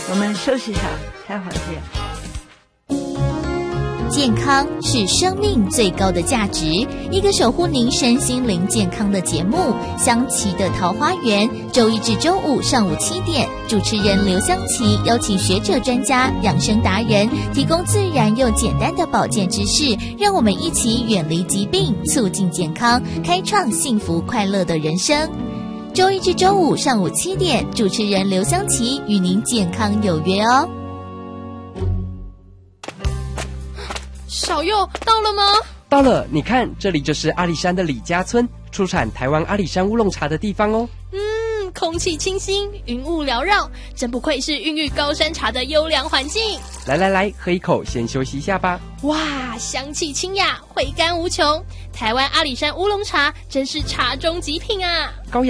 我们休息一下，待会儿见。 健康是生命最高的价值，一个守护您身心灵健康的节目《香琪的桃花源》，周一至周五上午7点，主持人刘香琪邀请学者专家、养生达人，提供自然又简单的保健知识，让我们一起远离疾病，促进健康，开创幸福快乐的人生。周一至周五上午7点，主持人刘香琪与您健康有约哦。 小佑到了吗？ 到了，你看，这里就是阿里山的李家村，出产台湾阿里山乌龙茶的地方哦。 空气清新，云雾缭绕，真不愧是孕育高山茶的优良环境。 来，喝一口，先休息一下吧。 哇，香气清雅，回甘无穷。台湾阿里山乌龙茶真是茶中极品啊！